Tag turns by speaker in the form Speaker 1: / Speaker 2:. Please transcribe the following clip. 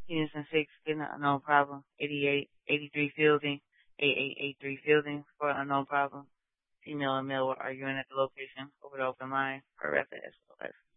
Speaker 1: Unison 6, getting an unknown problem. 8883 Fielding, 8883 Fielding for an unknown problem. Female and male were arguing at the location over the open line. Her record SOS.